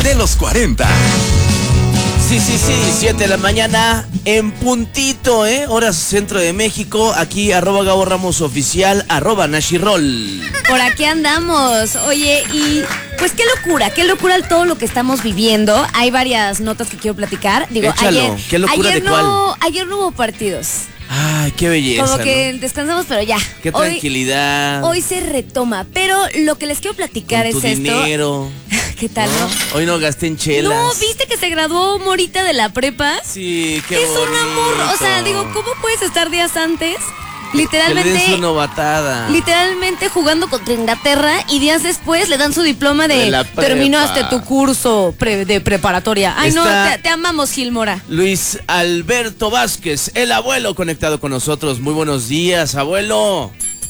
de los 40. Sí, 7 de la mañana en puntito, horas centro de México, aquí @Gabo Ramos Oficial, @Nashirol. Por aquí andamos, oye, y pues qué locura todo lo que estamos viviendo. Hay varias notas que quiero platicar. Digo, Échalo. ¿Qué locura de cuál? Ayer no hubo partidos. Ay, qué belleza, como que ¿no? Descansamos, pero ya. Qué tranquilidad. Hoy se retoma, pero lo que les quiero platicar Con tu es dinero. esto. ¿Qué tal, no? Hoy no gasté en chelas. No, ¿viste que se graduó Morita de la prepa? Sí, qué bonito. Es un amor, o sea, digo, ¿cómo puedes estar días antes? Literalmente. Que le den su novatada. Literalmente jugando contra Inglaterra y días después le dan su diploma de la prepa. Terminaste tu curso de preparatoria. Ay, no, te amamos, Gilmora. Luis Alberto Vázquez, el abuelo, conectado con nosotros. Muy buenos días, abuelo.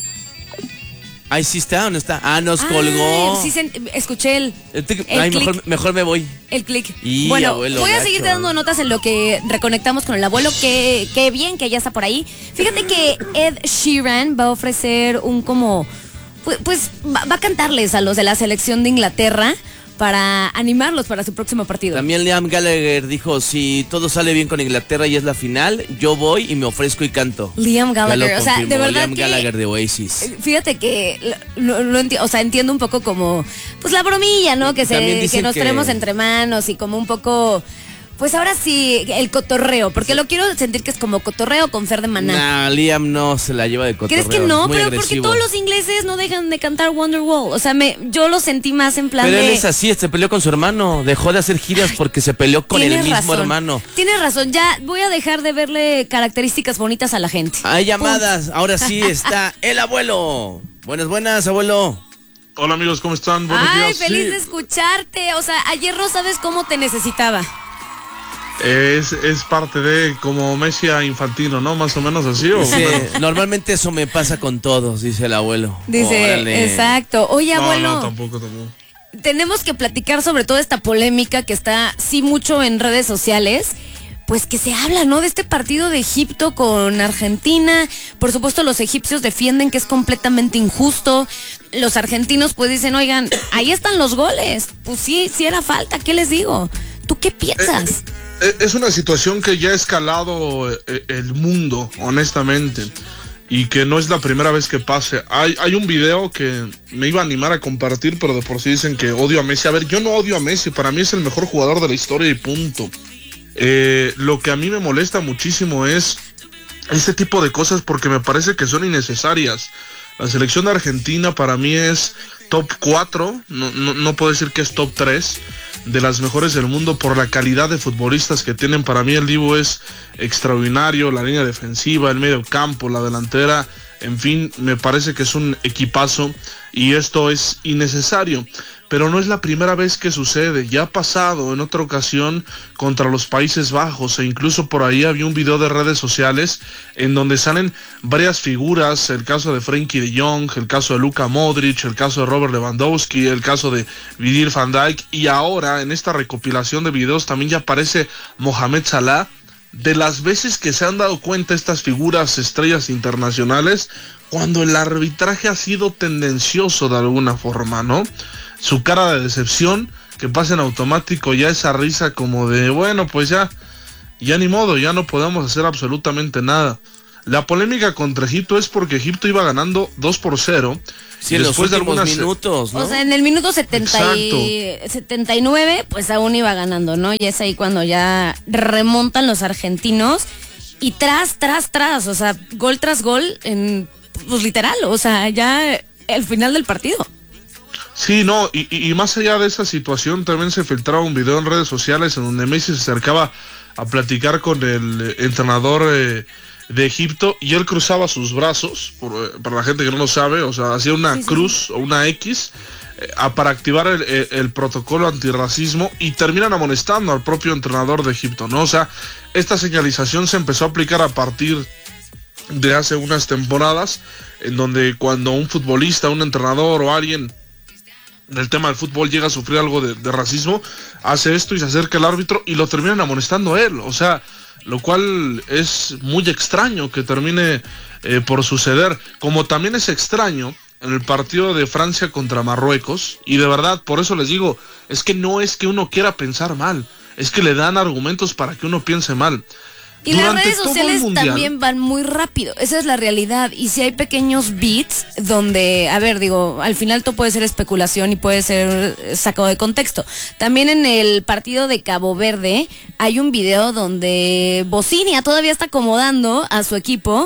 Ahí sí está, ¿o no está? Nos colgó. Sí, escuché el mejor me voy. El clic. Y bueno, abuelo, voy a gacho. seguirte dando notas en lo que reconectamos con el abuelo. Qué bien que ya está por ahí. Fíjate que Ed Sheeran va a ofrecer pues va a cantarles a los de la selección de Inglaterra para animarlos para su próximo partido. También Liam Gallagher dijo, si todo sale bien con Inglaterra y es la final, yo voy y me ofrezco y canto. Liam Gallagher, o sea, de verdad Liam Gallagher de Oasis. Fíjate que entiendo un poco como pues la bromilla, ¿no? Que nos tenemos entre manos y como un poco, pues ahora sí, el cotorreo, porque lo quiero sentir que es como cotorreo con Fer de Maná. Liam no se la lleva de cotorreo. ¿Crees que no? Pero agresivo. Porque todos los ingleses no dejan de cantar Wonderwall. O sea, yo lo sentí más en plan Pero de... él es así, se peleó con su hermano, dejó de hacer giras porque se peleó con el mismo hermano. Tienes razón, ya voy a dejar de verle características bonitas a la gente. Hay llamadas, ahora sí está el abuelo. Buenas, abuelo. Hola amigos, ¿cómo están? Buenos días. Feliz de escucharte. O sea, ayer no sabes cómo te necesitaba. Es parte de como Messi a Infantino, ¿no? Más o menos así. ¿O sí, normalmente eso me pasa con todos, dice el abuelo. Dice, órale. Exacto. Oye, abuelo. No, tampoco. Tenemos que platicar sobre toda esta polémica que está, sí, mucho en redes sociales. Pues que se habla, ¿no? De este partido de Egipto con Argentina. Por supuesto, los egipcios defienden que es completamente injusto. Los argentinos pues dicen, oigan, ahí están los goles. Pues sí era falta, ¿qué les digo? ¿Tú qué piensas? Es una situación que ya ha escalado el mundo, honestamente, y que no es la primera vez que pase. Hay un video que me iba a animar a compartir, pero de por sí dicen que odio a Messi. A ver, yo no odio a Messi, para mí es el mejor jugador de la historia y punto. Lo que a mí me molesta muchísimo es este tipo de cosas porque me parece que son innecesarias. La selección de Argentina para mí es top 4, no puedo decir que es top 3 de las mejores del mundo por la calidad de futbolistas que tienen. Para mí el Dibu es extraordinario, la línea defensiva, el medio campo, la delantera, en fin, me parece que es un equipazo y esto es innecesario. Pero no es la primera vez que sucede, ya ha pasado en otra ocasión contra los Países Bajos e incluso por ahí había un video de redes sociales en donde salen varias figuras, el caso de Frenkie de Jong, el caso de Luka Modric, el caso de Robert Lewandowski, el caso de Virgil van Dijk y ahora en esta recopilación de videos también ya aparece Mohamed Salah. De las veces que se han dado cuenta estas figuras estrellas internacionales cuando el arbitraje ha sido tendencioso de alguna forma, ¿no? Su cara de decepción, que pasa en automático ya esa risa como de, bueno, pues ya ni modo, ya no podemos hacer absolutamente nada. La polémica contra Egipto es porque Egipto iba ganando 2-0. Sí, en después los últimos minutos, ¿no? O sea, en el minuto 79, pues aún iba ganando, ¿no? Y es ahí cuando ya remontan los argentinos y tras, o sea, gol tras gol, pues literal, o sea, ya el final del partido. Sí, no, y más allá de esa situación también se filtraba un video en redes sociales en donde Messi se acercaba a platicar con el entrenador de Egipto y él cruzaba sus brazos, para la gente que no lo sabe, o sea, hacía una cruz o una X para activar el protocolo antirracismo y terminan amonestando al propio entrenador de Egipto, ¿no? O sea, esta señalización se empezó a aplicar a partir de hace unas temporadas, en donde cuando un futbolista, un entrenador o alguien en el tema del fútbol llega a sufrir algo de racismo, hace esto y se acerca al árbitro y lo terminan amonestando a él, o sea, lo cual es muy extraño que termine por suceder, como también es extraño en el partido de Francia contra Marruecos, y de verdad, por eso les digo, es que no es que uno quiera pensar mal, es que le dan argumentos para que uno piense mal. Y las redes sociales también van muy rápido, esa es la realidad. Y si hay pequeños beats donde, a ver, digo, al final todo puede ser especulación y puede ser sacado de contexto. También en el partido de Cabo Verde hay un video donde Bocinia todavía está acomodando a su equipo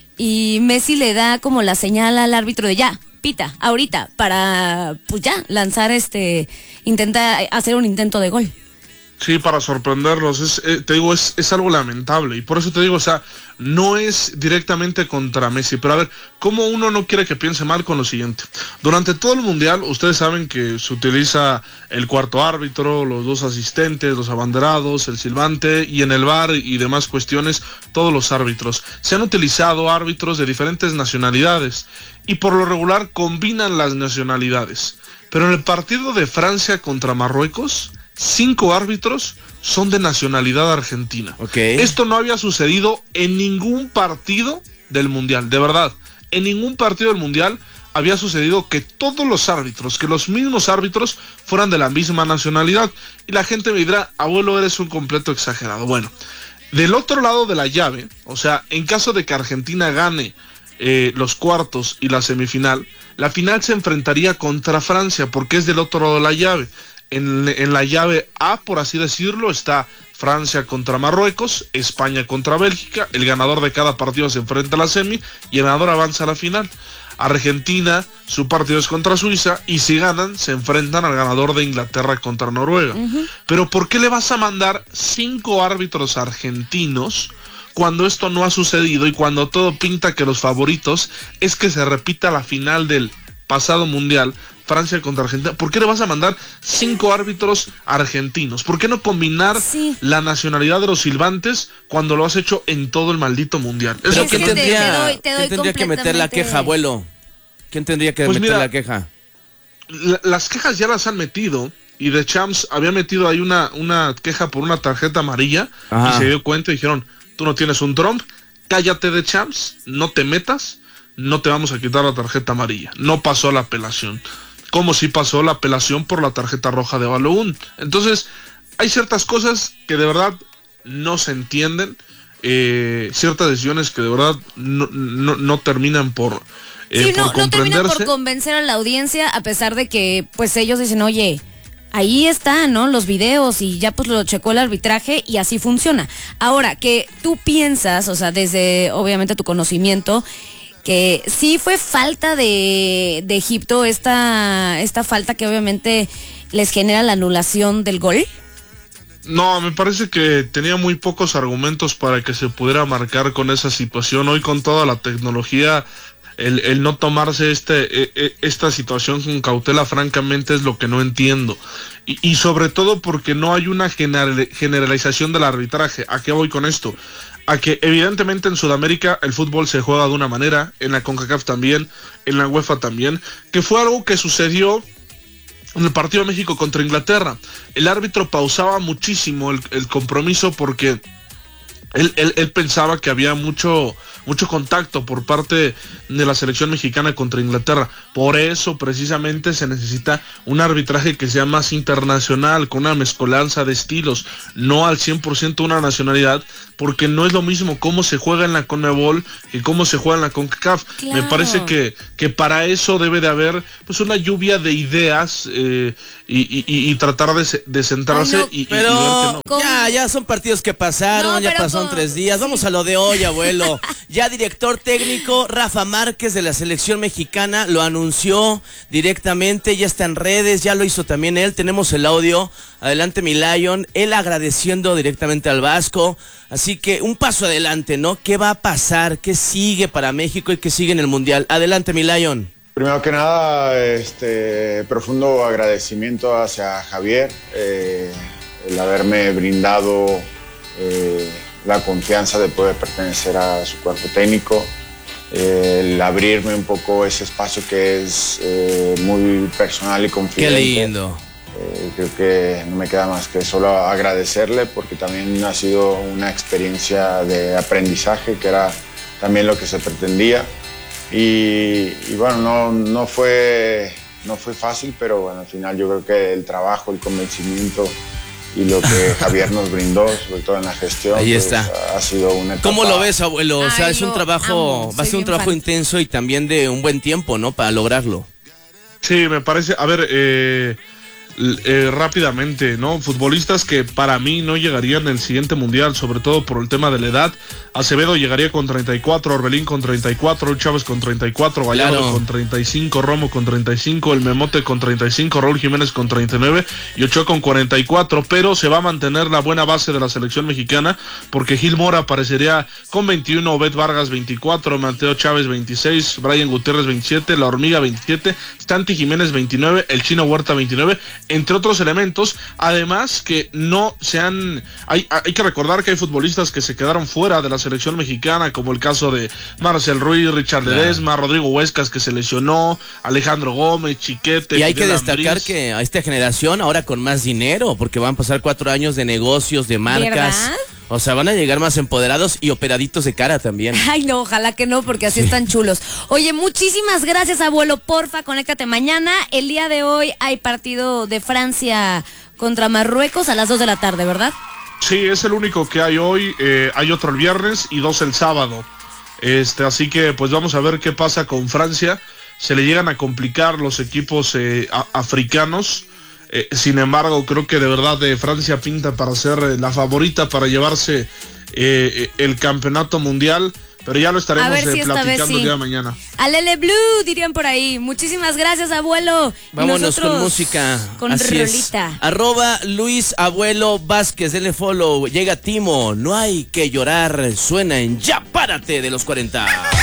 y Messi le da como la señal al árbitro de ya, pita, ahorita, para pues ya lanzar intenta hacer un intento de gol. Sí, para sorprenderlos, te digo, es algo lamentable, y por eso te digo, o sea, no es directamente contra Messi, pero a ver, ¿cómo uno no quiere que piense mal con lo siguiente? Durante todo el Mundial, ustedes saben que se utiliza el cuarto árbitro, los dos asistentes, los abanderados, el silbante, y en el VAR y demás cuestiones, todos los árbitros. Se han utilizado árbitros de diferentes nacionalidades, y por lo regular combinan las nacionalidades, pero en el partido de Francia contra Marruecos, 5 árbitros son de nacionalidad argentina. Okay. Esto no había sucedido en ningún partido del Mundial, de verdad. En ningún partido del Mundial había sucedido que todos los árbitros, que los mismos árbitros fueran de la misma nacionalidad. Y la gente me dirá, abuelo, eres un completo exagerado. Bueno, del otro lado de la llave, o sea, en caso de que Argentina gane los cuartos y la semifinal, la final se enfrentaría contra Francia, porque es del otro lado de la llave. En la llave A, por así decirlo, está Francia contra Marruecos, España contra Bélgica, el ganador de cada partido se enfrenta a la semi y el ganador avanza a la final. Argentina, su partido es contra Suiza, y si ganan, se enfrentan al ganador de Inglaterra contra Noruega. Pero ¿por qué le vas a mandar 5 árbitros argentinos cuando esto no ha sucedido y cuando todo pinta que los favoritos es que se repita la final del pasado Mundial, Francia contra Argentina? ¿Por qué le vas a mandar 5 árbitros argentinos? ¿Por qué no combinar la nacionalidad de los silbantes cuando lo has hecho en todo el maldito Mundial? Pero ¿quién tendría que meter la queja, abuelo? ¿Quién tendría que meter la queja? Las quejas ya las han metido, y The Champs había metido ahí una queja por una tarjeta amarilla. Ajá. Y se dio cuenta y dijeron, tú no tienes un Trump, cállate The Champs, no te metas, no te vamos a quitar la tarjeta amarilla. No pasó la apelación, como si pasó la apelación por la tarjeta roja de Balogun. Entonces, hay ciertas cosas que de verdad no se entienden, ciertas decisiones que de verdad no terminan por comprenderse. No terminan por convencer a la audiencia, a pesar de que pues ellos dicen, oye, ahí están, ¿no?, los videos, y ya pues lo checó el arbitraje y así funciona. Ahora, que tú piensas, o sea, desde obviamente tu conocimiento, que sí fue falta de Egipto esta falta que obviamente les genera la anulación del gol. No, me parece que tenía muy pocos argumentos para que se pudiera marcar con esa situación. Hoy, con toda la tecnología, el no tomarse esta situación con cautela, francamente, es lo que no entiendo. Y sobre todo porque no hay una generalización del arbitraje. ¿A qué voy con esto? A que evidentemente en Sudamérica el fútbol se juega de una manera, en la CONCACAF también, en la UEFA también, que fue algo que sucedió en el partido de México contra Inglaterra. El árbitro pausaba muchísimo el compromiso porque él pensaba que había mucho contacto por parte de la selección mexicana contra Inglaterra. Por eso precisamente se necesita un arbitraje que sea más internacional, con una mezcolanza de estilos, no al 100% una nacionalidad, porque no es lo mismo cómo se juega en la CONMEBOL que cómo se juega en la CONCACAF. Claro. Me parece que para eso debe de haber pues una lluvia de ideas y tratar de centrarse. Ay, no, y ver que no. Ya son partidos que pasaron, ya pasaron 3 días. Vamos a lo de hoy, abuelo. Ya director técnico Rafa Márquez de la selección mexicana lo anunció directamente, ya está en redes, ya lo hizo también él. Tenemos el audio. Adelante, mi Lion. Él agradeciendo directamente al Vasco. Así que un paso adelante, ¿no? ¿Qué va a pasar? ¿Qué sigue para México y qué sigue en el Mundial? Adelante, mi Lion. Primero que nada, profundo agradecimiento hacia Javier, el haberme brindado la confianza de poder pertenecer a su cuerpo técnico, el abrirme un poco ese espacio que es muy personal y confidente. Qué lindo. Creo que no me queda más que solo agradecerle, porque también ha sido una experiencia de aprendizaje, que era también lo que se pretendía. y bueno, no fue fácil, pero bueno, al final yo creo que el trabajo, el convencimiento y lo que Javier nos brindó, sobre todo en la gestión, ahí pues, está. Ha sido una etapa. ¿Cómo lo ves, abuelo? O sea, Ay, es un trabajo, va a ser un trabajo intenso y también de un buen tiempo, ¿no? Para lograrlo. Sí, me parece, a ver, rápidamente, ¿no? Futbolistas que para mí no llegarían en el siguiente mundial, sobre todo por el tema de la edad. Acevedo llegaría con 34, Orbelín con 34, Chávez con 34, Gallardo con 35, Romo con 35, el Memote con 35, Raúl Jiménez con 39 y Ochoa con 44, pero se va a mantener la buena base de la selección mexicana porque Gil Mora aparecería con 21, Obed Vargas 24, Mateo Chávez 26, Brian Gutiérrez 27, La Hormiga 27, Santi Jiménez 29, el Chino Huerta 29, entre otros elementos. Además que no se han... Hay que recordar que hay futbolistas que se quedaron fuera de la selección mexicana, como el caso de Marcel Ruiz, Richard Ledesma, Rodrigo Huescas, que se lesionó, Alejandro Gómez, Chiquete. Y hay que Fidel destacar Ambriz. que a esta generación ahora con más dinero, porque van a pasar 4 años de negocios, de marcas. ¿Verdad? O sea, van a llegar más empoderados y operaditos de cara también. Ay, no, ojalá que no, porque así están chulos. Oye, muchísimas gracias, abuelo. Porfa, conéctate mañana. El día de hoy hay partido de Francia contra Marruecos a las 2 de la tarde, ¿verdad? Sí, es el único que hay hoy. Hay otro el viernes y 2 el sábado. Así que pues vamos a ver qué pasa con Francia. Se le llegan a complicar los equipos africanos. Sin embargo, creo que de verdad Francia pinta para ser la favorita para llevarse el campeonato mundial. Pero ya lo estaremos platicando el día de mañana. Alele Blue, dirían por ahí. Muchísimas gracias, abuelo. Vámonos con música. Con Así rolita. @ Luis Abuelo Vázquez, denle follow. Llega Timo, no hay que llorar. Suena en Ya Párate de los 40.